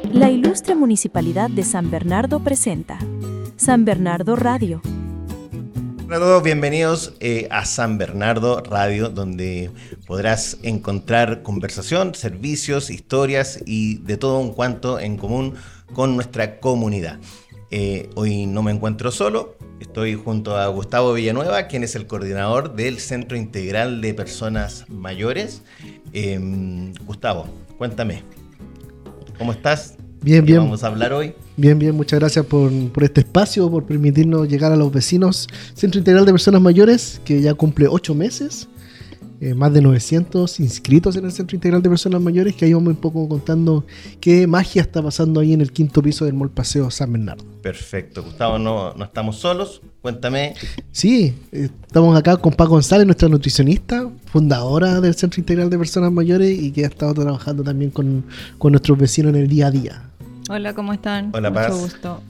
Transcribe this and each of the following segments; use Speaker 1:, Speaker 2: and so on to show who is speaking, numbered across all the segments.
Speaker 1: La Ilustre Municipalidad de San Bernardo presenta San Bernardo Radio.
Speaker 2: Hola a todos, bienvenidos a San Bernardo Radio, donde podrás encontrar conversación, servicios, historias y de todo un cuanto en común con nuestra comunidad. Hoy no me encuentro solo, estoy junto a Gustavo Villanueva, quien es el coordinador del Centro Integral de Personas Mayores. Gustavo, cuéntame, ¿cómo estás?
Speaker 3: Bien,
Speaker 2: ¿Qué
Speaker 3: bien.
Speaker 2: vamos a hablar hoy?
Speaker 3: Bien, muchas gracias por este espacio, por permitirnos llegar a los vecinos. Centro Integral de Personas Mayores, que ya cumple 8 meses, más de 900 inscritos en el Centro Integral de Personas Mayores, que ahí vamos un poco contando qué magia está pasando ahí en el 5º piso del Mall Paseo San Bernardo.
Speaker 2: Perfecto, Gustavo, no estamos solos, cuéntame.
Speaker 3: Sí, estamos acá con Paz González, nuestra nutricionista, fundadora del Centro Integral de Personas Mayores y que ha estado trabajando también con nuestros vecinos en el día a día.
Speaker 4: Hola, ¿cómo están?
Speaker 2: Hola, Paz.
Speaker 4: Mucho gusto.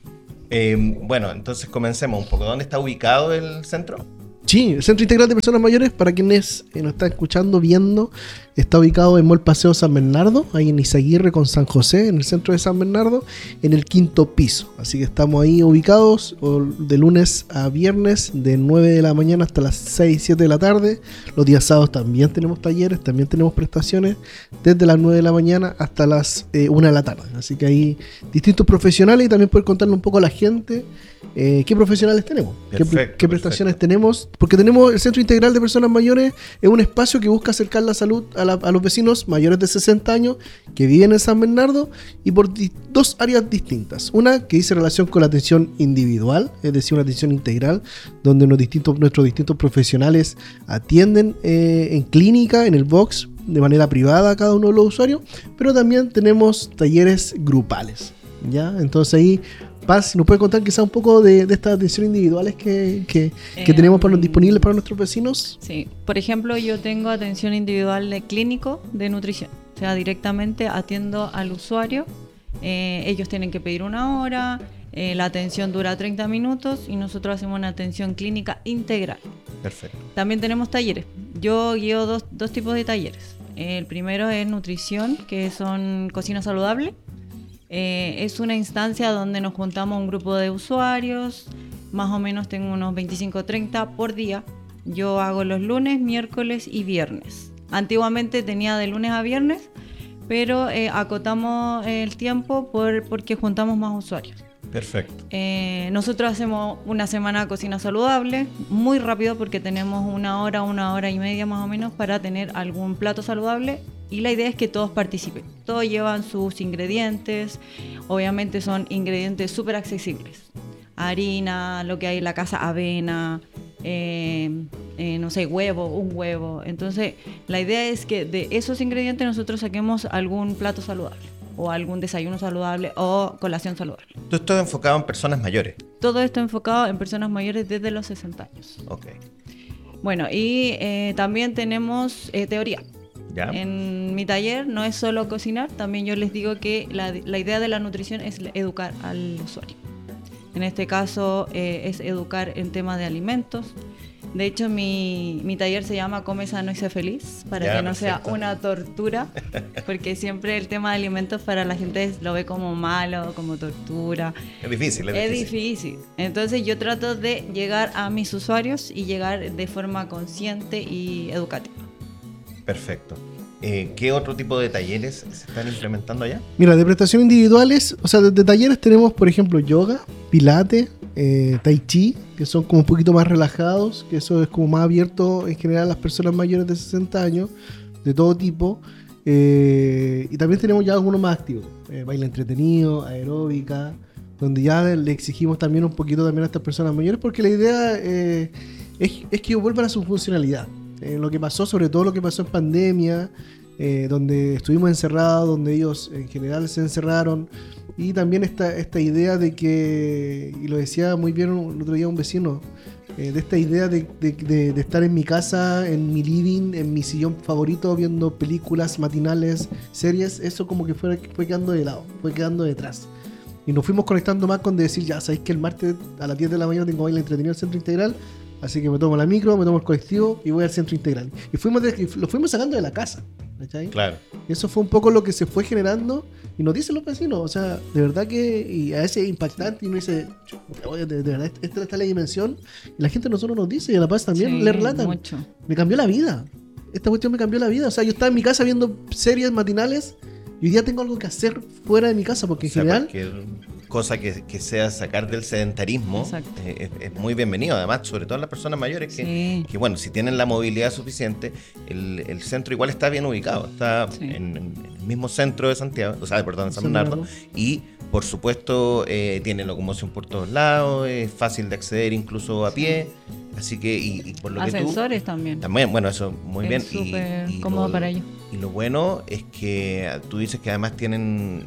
Speaker 2: Bueno, entonces comencemos un poco. ¿Dónde está ubicado el centro?
Speaker 3: Sí, el Centro Integral de Personas Mayores, para quienes nos están escuchando, viendo, está ubicado en Mall Paseo San Bernardo, ahí en Izaguirre con San José, en el centro de San Bernardo, en el 5º piso. Así que estamos ahí ubicados de lunes a viernes, de 9 de la mañana hasta las 6, 7 de la tarde. Los días sábados también tenemos talleres, también tenemos prestaciones, desde las 9 de la mañana hasta las 1 de la tarde. Así que hay distintos profesionales y también poder contarle un poco a la gente qué profesionales tenemos, qué prestaciones tenemos, porque tenemos el Centro Integral de Personas Mayores, es un espacio que busca acercar la salud a los vecinos mayores de 60 años que viven en San Bernardo y por dos áreas distintas. Una que dice relación con la atención individual, es decir, una atención integral, donde nuestros distintos profesionales atienden en clínica, en el box, de manera privada a cada uno de los usuarios, pero también tenemos talleres grupales, ¿ya? Entonces ahí Paz, ¿nos puede contar quizá un poco de estas atenciones individuales que tenemos disponibles para nuestros vecinos?
Speaker 4: Sí, por ejemplo, yo tengo atención individual de clínico de nutrición. O sea, directamente atiendo al usuario. Ellos tienen que pedir una hora, la atención dura 30 minutos y nosotros hacemos una atención clínica integral.
Speaker 2: Perfecto.
Speaker 4: También tenemos talleres. Yo guío dos tipos de talleres. El primero es nutrición, que son cocina saludable. Es una instancia donde nos juntamos un grupo de usuarios, más o menos tengo unos 25-30 por día. Yo hago los lunes, miércoles y viernes. Antiguamente tenía de lunes a viernes, pero acotamos el tiempo porque juntamos más usuarios.
Speaker 2: Perfecto.
Speaker 4: Nosotros hacemos una semana de cocina saludable, muy rápido porque tenemos una hora y media más o menos para tener algún plato saludable. Y la idea es que todos participen. Todos llevan sus ingredientes. Obviamente son ingredientes súper accesibles. Harina, lo que hay en la casa, avena, no sé, un huevo. Entonces, la idea es que de esos ingredientes nosotros saquemos algún plato saludable. O algún desayuno saludable o colación saludable.
Speaker 2: Todo esto enfocado en personas mayores.
Speaker 4: Todo esto enfocado en personas mayores desde los 60 años.
Speaker 2: Ok.
Speaker 4: Bueno, y también tenemos teoría.
Speaker 2: ¿Ya?
Speaker 4: En mi taller no es solo cocinar, también yo les digo que la idea de la nutrición es educar al usuario. En este caso es educar en temas de alimentos. De hecho, mi taller se llama Come Sano y Sé Feliz, para
Speaker 2: ya,
Speaker 4: que no
Speaker 2: perfecto.
Speaker 4: sea una tortura, porque siempre el tema de alimentos para la gente lo ve como malo, como tortura.
Speaker 2: Es difícil.
Speaker 4: Es difícil. Entonces yo trato de llegar a mis usuarios y llegar de forma consciente y educativa.
Speaker 2: Perfecto. ¿Qué otro tipo de talleres se están implementando allá?
Speaker 3: Mira, de prestaciones individuales, o sea, de talleres tenemos, por ejemplo, yoga, pilates, tai chi, que son como un poquito más relajados, que eso es como más abierto en general a las personas mayores de 60 años, de todo tipo. Y también tenemos ya algunos más activos, baile entretenido, aeróbica, donde ya le exigimos también un poquito también a estas personas mayores, porque la idea es que vuelvan a su funcionalidad. Lo que pasó, sobre todo lo que pasó en pandemia, donde estuvimos encerrados, donde ellos en general se encerraron, y también esta idea de que, y lo decía muy bien el otro día un vecino, de esta idea de estar en mi casa, en mi living, en mi sillón favorito, viendo películas matinales, series, eso como que fue quedando de lado, fue quedando detrás. Y nos fuimos conectando más con decir, ya sabéis que el martes a las 10 de la mañana tengo baile entretenido en el Centro Integral, así que me tomo la micro, me tomo el colectivo y voy al Centro Integral. Y lo fuimos sacando de la casa. ¿cachai?
Speaker 2: Claro.
Speaker 3: Y eso fue un poco lo que se fue generando y nos dicen los vecinos, o sea, de verdad que y a veces es impactante y uno dice, oye, de verdad, esta es la dimensión, y la gente a nosotros nos dice y a La Paz también
Speaker 4: Sí,
Speaker 3: le relatan,
Speaker 4: mucho.
Speaker 3: me cambió la vida, esta cuestión me cambió la vida, o sea, yo estaba en mi casa viendo series matinales y hoy día tengo algo que hacer fuera de mi casa, porque en general...
Speaker 2: Cualquier cosa que sea sacar del sedentarismo
Speaker 4: Exacto.
Speaker 2: es muy bienvenido. Además, sobre todo las personas mayores
Speaker 4: Sí.
Speaker 2: que, bueno, si tienen la movilidad suficiente, el centro igual está bien ubicado. Está
Speaker 4: Sí.
Speaker 2: en el mismo centro de Santiago, o sea, perdón, en San Bernardo. Y, por supuesto, tiene locomoción por todos lados, es fácil de acceder incluso a pie. Así que, y por lo que tú...
Speaker 4: Ascensores también.
Speaker 2: También, bueno, eso muy bien.
Speaker 4: Es súper
Speaker 2: Y
Speaker 4: cómodo
Speaker 2: lo-
Speaker 4: para ellos.
Speaker 2: Y lo bueno es que tú dices que además tienen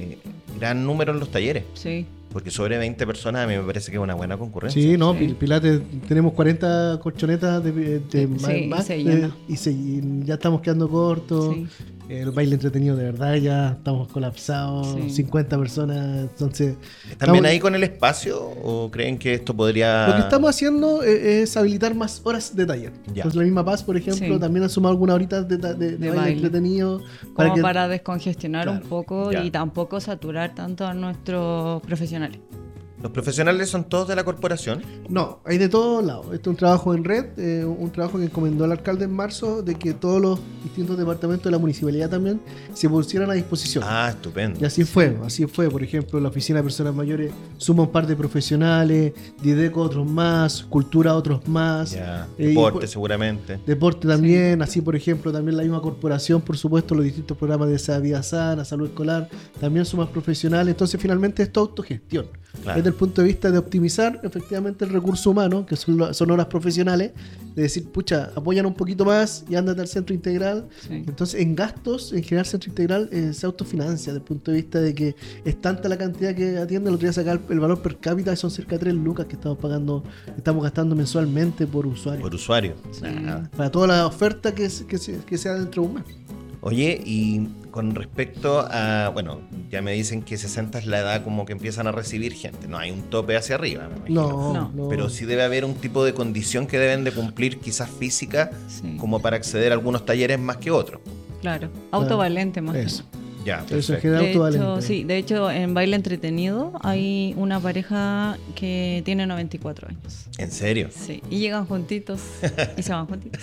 Speaker 2: gran número en los talleres,
Speaker 4: Sí.
Speaker 2: porque sobre 20 personas a mí me parece que es una buena concurrencia.
Speaker 3: Sí, no,
Speaker 4: Sí.
Speaker 3: Pilates, tenemos 40 colchonetas de
Speaker 4: Sí,
Speaker 3: más,
Speaker 4: y se llena.
Speaker 3: y ya estamos quedando cortos.
Speaker 4: Sí.
Speaker 3: El baile entretenido de verdad, ya estamos colapsados,
Speaker 4: Sí.
Speaker 3: 50 personas, entonces...
Speaker 2: ¿Están bien
Speaker 3: estamos-
Speaker 2: ahí con el espacio o creen que esto podría...?
Speaker 3: Lo que estamos haciendo es habilitar más horas de taller.
Speaker 2: Ya.
Speaker 3: Entonces la misma Paz, por ejemplo,
Speaker 4: Sí.
Speaker 3: también ha sumado algunas horitas de baile
Speaker 4: baile.
Speaker 3: entretenido.
Speaker 4: Como para descongestionar
Speaker 3: Claro.
Speaker 4: un poco
Speaker 2: Ya.
Speaker 4: y tampoco saturar tanto a nuestros profesionales.
Speaker 2: ¿Los profesionales son todos de la corporación?
Speaker 3: No, hay de todos lados. Este es un trabajo en red, un trabajo que encomendó el alcalde en marzo, de que todos los distintos departamentos de la municipalidad también se pusieran a disposición.
Speaker 2: Ah, estupendo.
Speaker 3: Y así fue. Por ejemplo, la Oficina de Personas Mayores suma un par de profesionales, Dideco otros más, Cultura otros más,
Speaker 2: Ya,
Speaker 3: y
Speaker 2: deporte
Speaker 3: pues-
Speaker 2: seguramente.
Speaker 3: Deporte también, así por ejemplo, también la misma corporación, por supuesto, los distintos programas de esa vida sana, salud escolar, también son más profesionales, entonces finalmente esto es autogestión.
Speaker 2: Claro.
Speaker 3: Desde el punto de vista de optimizar efectivamente el recurso humano, que son horas profesionales, de decir, pucha, apoyan un poquito más y ándate al centro integral.
Speaker 4: Sí.
Speaker 3: Entonces, en gastos, en general, centro integral se autofinancia, desde el punto de vista de que es tanta la cantidad que atiende. El otro día sacar el valor per cápita y son cerca de 3 lucas que estamos gastando mensualmente por usuario.
Speaker 2: Por usuario.
Speaker 4: Sí.
Speaker 2: Nada.
Speaker 3: Para toda la oferta que sea dentro de un mes.
Speaker 2: Oye, y con respecto a, bueno, ya me dicen que 60 es la edad como que empiezan a recibir gente. No hay un tope hacia arriba, me imagino.
Speaker 3: No,
Speaker 4: No.
Speaker 2: Pero sí debe haber un tipo de condición que deben de cumplir, quizás física,
Speaker 4: Sí.
Speaker 2: como para acceder a algunos talleres más que otros.
Speaker 4: Claro. Autovalente más. que
Speaker 3: Eso.
Speaker 2: Ya,
Speaker 3: Eso en
Speaker 2: perfecto.
Speaker 3: general
Speaker 4: De hecho,
Speaker 3: autovalente.
Speaker 4: sí, de hecho, en Baile Entretenido hay una pareja que tiene 94 años.
Speaker 2: ¿En serio?
Speaker 4: Sí, y llegan juntitos y se van juntitos.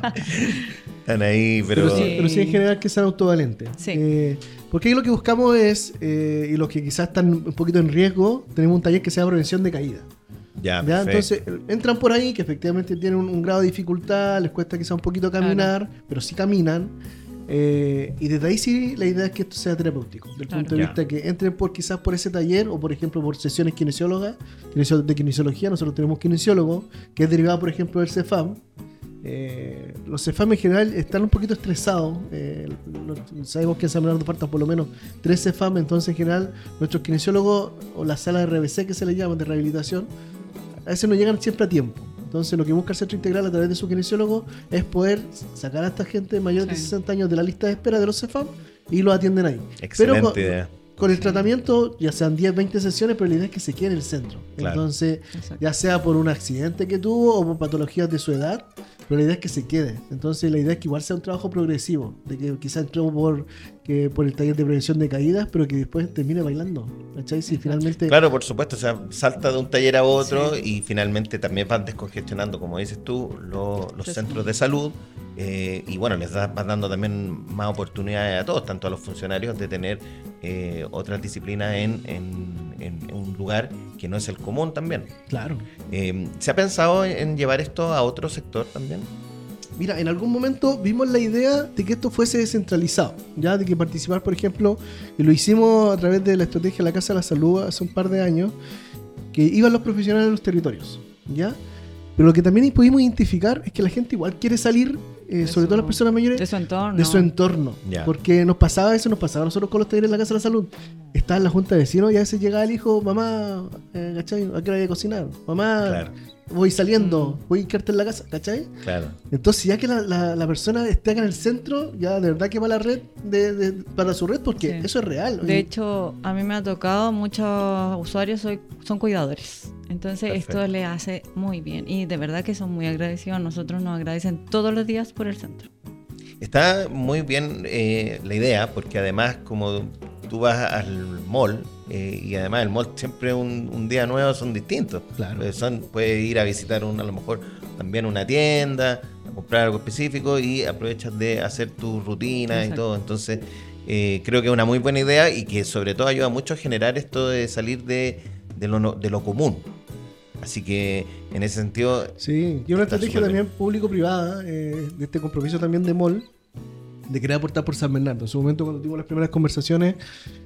Speaker 2: Están ahí, pero...
Speaker 3: Pero sí en general que sean autovalentes.
Speaker 4: Sí.
Speaker 3: Porque ahí lo que buscamos es, y los que quizás están un poquito en riesgo, tenemos un taller que se llama prevención de caída.
Speaker 2: Ya,
Speaker 3: ¿Ya?
Speaker 2: perfecto.
Speaker 3: Entonces entran por ahí que efectivamente tienen un grado de dificultad, les cuesta quizá un poquito caminar, pero sí caminan. Y desde ahí sí la idea es que esto sea terapéutico, del
Speaker 4: Claro.
Speaker 3: punto de
Speaker 2: Ya.
Speaker 3: vista que entren quizás por ese taller o por ejemplo por sesiones de kinesiología. Nosotros tenemos kinesiólogo que es derivado por ejemplo del CEFAM. Los CEFAM en general están un poquito estresados. Sabemos que en San Bernardo faltan por lo menos 3 CEFAM, entonces en general nuestros kinesiólogos o la sala de RBC que se le llama de rehabilitación a veces no llegan siempre a tiempo. Entonces lo que busca el Centro Integral a través de su kinesiólogo es poder sacar a esta gente mayor de
Speaker 4: Sí.
Speaker 3: 60 años de la lista de espera de los CEFAM y lo atienden ahí.
Speaker 2: Excelente
Speaker 3: Pero
Speaker 2: idea.
Speaker 3: con el tratamiento, ya sean 10, 20 sesiones, pero la idea es que se quede en el centro.
Speaker 2: Claro.
Speaker 3: Entonces,
Speaker 4: Exacto.
Speaker 3: ya sea por un accidente que tuvo o por patologías de su edad, pero la idea es que se quede. Entonces, la idea es que igual sea un trabajo progresivo, de que quizás entró por el taller de prevención de caídas, pero que después termine bailando. ¿Cachai? Si finalmente...
Speaker 2: Claro, por supuesto, o sea, salta de un taller a otro y finalmente también van descongestionando, como dices tú, los
Speaker 4: Sí,
Speaker 2: centros
Speaker 4: sí.
Speaker 2: de salud y bueno, vas dando también más oportunidades a todos, tanto a los funcionarios de tener otras disciplinas en un lugar que no es el común también.
Speaker 3: Claro.
Speaker 2: ¿Se ha pensado en llevar esto a otro sector también?
Speaker 3: Mira, en algún momento vimos la idea de que esto fuese descentralizado, ya de que participar, por ejemplo, y lo hicimos a través de la estrategia de la Casa de la Salud hace un par de años, que iban los profesionales a los territorios, ¿ya? Pero lo que también pudimos identificar es que la gente igual quiere salir, sobre todo las personas mayores,
Speaker 4: De su entorno.
Speaker 3: de su entorno.
Speaker 2: Ya.
Speaker 3: Porque nos pasaba a nosotros con los talleres en la Casa de la Salud. Estaba en la junta de vecinos y a veces llegaba el hijo, mamá, ¿cachai? ¿A qué hora voy a cocinar? Mamá,
Speaker 2: Claro.
Speaker 3: voy saliendo, voy a quedarte en la casa, ¿cachai?
Speaker 2: Claro.
Speaker 3: Entonces ya que la persona esté acá en el centro, ya de verdad que va a la red para su red, porque
Speaker 4: Sí.
Speaker 3: eso es real.
Speaker 4: De hecho, a mí me ha tocado, muchos usuarios son cuidadores. Entonces
Speaker 2: Perfecto.
Speaker 4: esto les hace muy bien. Y de verdad que son muy agradecidos. A nosotros nos agradecen todos los días por el centro.
Speaker 2: Está muy bien la idea, porque además como tú vas al mall, y además el mall siempre un día nuevo son distintos.
Speaker 3: Claro.
Speaker 2: Puedes ir a visitar a lo mejor también una tienda, a comprar algo específico y aprovechas de hacer tu rutina. Exacto. Y todo. Entonces creo que es una muy buena idea y que sobre todo ayuda mucho a generar esto de salir de lo común. Así que en ese sentido...
Speaker 3: Sí, y una estrategia también público-privada, de este compromiso también de MOL, de querer aportar por San Bernardo. En su momento, cuando tuvimos las primeras conversaciones,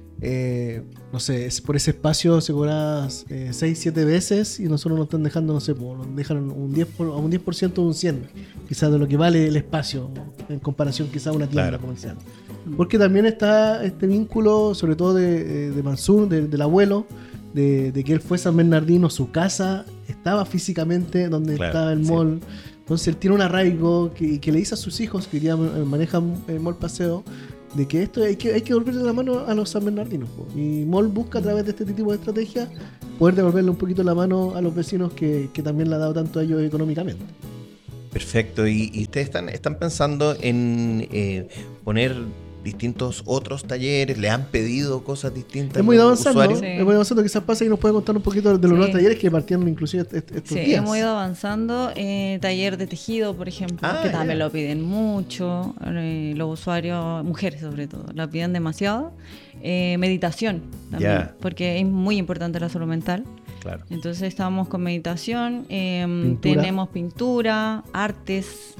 Speaker 3: no sé, por ese espacio se cobraba 6-7 veces y nosotros nos están dejando, no sé, nos dejan un 10% de un 100, quizás de lo que vale el espacio en comparación quizás a una tienda comercial. Porque también está este vínculo, sobre todo de Mansur, del abuelo, de que él fue San Bernardino, su casa estaba físicamente donde estaba el mall. Entonces él tiene un arraigo que le dice a sus hijos que ya manejan el mall Paseo, de que esto hay que devolverle la mano a los San Bernardinos. Y MOL busca a través de este tipo de estrategias poder devolverle un poquito la mano a los vecinos que también le ha dado tanto a ellos económicamente.
Speaker 2: Perfecto. ¿Y ustedes están pensando en poner distintos otros talleres? ¿Le han pedido cosas distintas?
Speaker 3: Es muy avanzando,
Speaker 2: usuarios?
Speaker 3: Sí. Es muy avanzando. Quizás pasa y nos puede contar un poquito de los nuevos talleres que partían inclusive estos días.
Speaker 4: Sí, hemos ido avanzando. Taller de tejido, por ejemplo, que también lo piden mucho. Los usuarios, mujeres sobre todo, lo piden demasiado. Meditación también, porque es muy importante la salud mental.
Speaker 2: Claro.
Speaker 4: Entonces estamos con meditación, tenemos pintura, artes,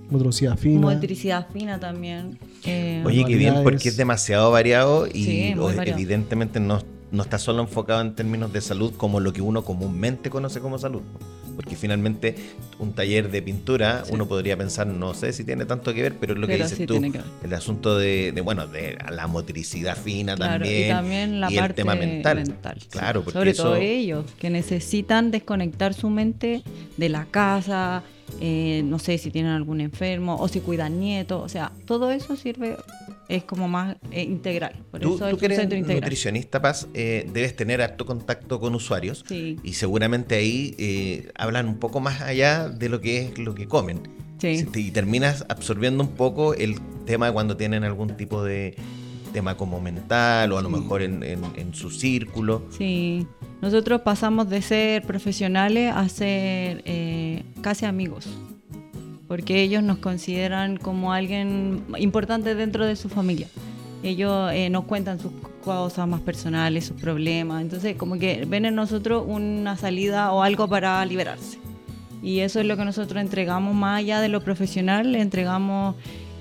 Speaker 4: motricidad fina también.
Speaker 2: Oye, qué bien, porque es demasiado variado y
Speaker 4: variado.
Speaker 2: Evidentemente no está solo enfocado en términos de salud como lo que uno comúnmente conoce como salud. Porque finalmente un taller de pintura, uno podría pensar, no sé si tiene tanto que ver, pero es lo que dices tú, el asunto de la motricidad fina también,
Speaker 4: y también la
Speaker 2: y
Speaker 4: parte
Speaker 2: el tema mental. Claro, porque
Speaker 4: sobre todo ellos, que necesitan desconectar su mente de la casa, no sé si tienen algún enfermo o si cuidan nietos, o sea, todo eso sirve, es como más integral. Por eso
Speaker 2: tú
Speaker 4: es
Speaker 2: que
Speaker 4: un
Speaker 2: eres
Speaker 4: centro integral.
Speaker 2: Nutricionista, Paz, debes tener harto contacto con usuarios y seguramente ahí hablan un poco más allá de lo que es lo que comen.
Speaker 4: Sí.
Speaker 2: Y terminas absorbiendo un poco el tema cuando tienen algún tipo de tema como mental o a lo mejor en su círculo.
Speaker 4: Sí, nosotros pasamos de ser profesionales a ser casi amigos, porque ellos nos consideran como alguien importante dentro de su familia. Ellos nos cuentan sus cosas más personales, sus problemas, entonces como que ven en nosotros una salida o algo para liberarse. Y eso es lo que nosotros entregamos, más allá de lo profesional, le entregamos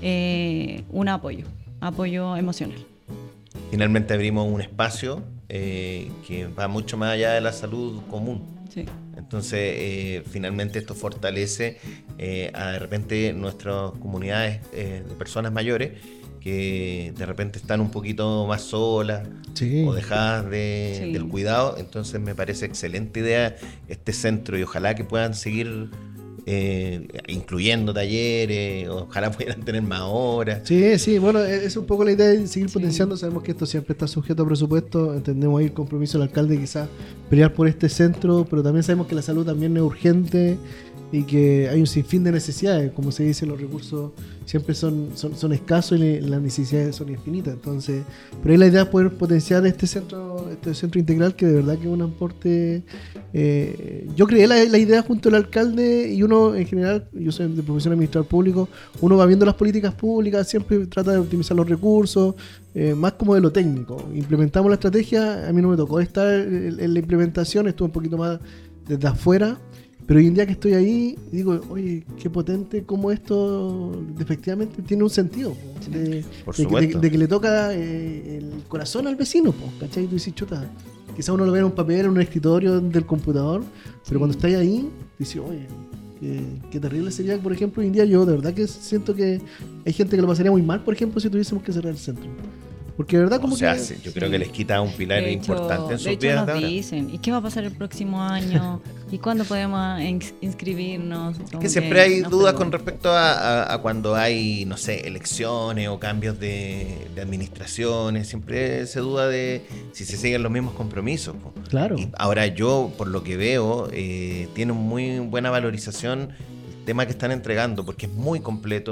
Speaker 4: un apoyo emocional.
Speaker 2: Finalmente abrimos un espacio que va mucho más allá de la salud común.
Speaker 4: Sí.
Speaker 2: Entonces, finalmente esto fortalece de repente nuestras comunidades de personas mayores que de repente están un poquito más solas o dejadas del cuidado. Entonces me parece excelente idea este centro y ojalá que puedan seguir incluyendo talleres, ojalá pudieran tener más horas.
Speaker 3: Sí, bueno, es un poco la idea de seguir potenciando. Sabemos que esto siempre está sujeto a presupuesto, entendemos ahí el compromiso del alcalde quizás pelear por este centro, pero también sabemos que la salud también es urgente y que hay un sinfín de necesidades. Como se dice, los recursos siempre son escasos y las necesidades son infinitas. Entonces, pero ahí la idea es poder potenciar este centro integral, que de verdad que es un aporte. Yo creé la idea junto al alcalde, y uno en general, yo soy de profesión administrador público, uno va viendo las políticas públicas, siempre trata de optimizar los recursos, más como de lo técnico. Implementamos la estrategia, a mí no me tocó estar en la implementación, estuve un poquito más desde afuera. Pero hoy en día que estoy ahí, digo, oye, qué potente cómo esto efectivamente tiene un sentido. De que le toca el corazón al vecino, ¿cachai? Tú dices, chuta, quizás uno lo ve en un papel, en un escritorio del computador, pero cuando estás ahí, dices, oye, qué terrible sería, por ejemplo, hoy en día yo de verdad que siento que hay gente que lo pasaría muy mal, por ejemplo, si tuviésemos que cerrar el centro. Porque de verdad como
Speaker 2: yo creo que les quita un pilar importante en sus vidas.
Speaker 4: Nos dicen, ¿y qué va a pasar el próximo año? ¿Y cuándo podemos inscribirnos?
Speaker 2: Que siempre hay dudas con respecto a cuando hay, no sé, elecciones o cambios de administraciones. Siempre se duda de si se siguen los mismos compromisos.
Speaker 3: Claro.
Speaker 2: Y ahora yo, por lo que veo, tiene muy buena valorización el tema que están entregando, porque es muy completo,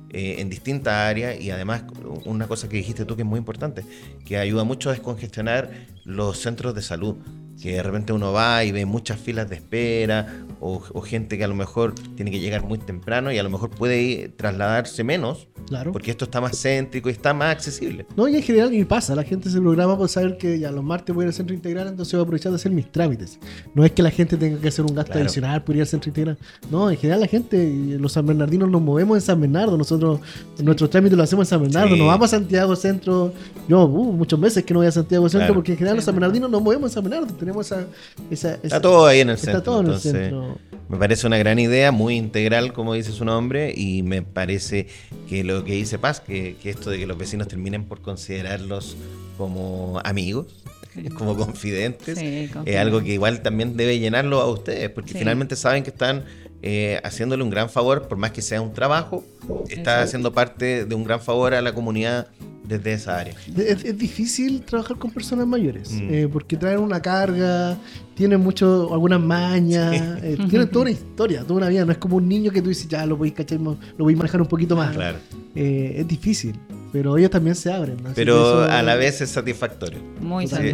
Speaker 2: en distintas áreas, y además una cosa que dijiste tú que es muy importante, que ayuda mucho a descongestionar los centros de salud, que de repente uno va y ve muchas filas de espera o gente que a lo mejor tiene que llegar muy temprano y a lo mejor puede trasladarse menos,
Speaker 3: Claro.
Speaker 2: porque esto está más céntrico y está más accesible.
Speaker 3: No, y en general ni pasa, la gente se programa por saber que ya los martes voy a ir al centro integral, entonces voy a aprovechar de hacer mis trámites. No es que la gente tenga que hacer un gasto
Speaker 2: Claro.
Speaker 3: adicional por ir al centro integral. No, en general la gente, los sanbernardinos nos movemos en San Bernardo, nosotros nuestros trámites los hacemos en San Bernardo,
Speaker 2: Sí.
Speaker 3: no vamos a Santiago Centro. Yo muchos meses que no voy a Santiago Centro,
Speaker 2: Claro.
Speaker 3: porque en general
Speaker 4: Sí,
Speaker 3: los sanbernardinos nos movemos en San Bernardo, tenemos
Speaker 2: Está todo ahí en el
Speaker 3: está
Speaker 2: centro.
Speaker 3: todo en el
Speaker 2: entonces,
Speaker 3: centro.
Speaker 2: me parece una gran idea, muy integral, como dice su nombre, y me parece que lo que dice Paz, que esto de que los vecinos terminen por considerarlos como amigos, como confidentes,
Speaker 4: Sí,
Speaker 2: es
Speaker 4: confidentes.
Speaker 2: algo que igual también debe llenarlo a ustedes, porque
Speaker 4: Sí.
Speaker 2: finalmente saben que están haciéndole un gran favor, por más que sea un trabajo, está
Speaker 4: Exacto.
Speaker 2: haciendo parte de un gran favor a la comunidad desde esa área.
Speaker 3: Es difícil trabajar con personas mayores,
Speaker 2: Mm.
Speaker 3: porque traen una carga, tienen algunas mañas, tienen toda una historia, toda una vida. No es como un niño que tú dices, ya lo podéis cachar, lo podéis manejar un poquito más.
Speaker 2: Claro.
Speaker 3: Es difícil, pero ellos también se abren. así que
Speaker 2: Pero
Speaker 3: eso-
Speaker 2: a la vez es satisfactorio.
Speaker 4: Muy
Speaker 3: Sí,
Speaker 2: Sí,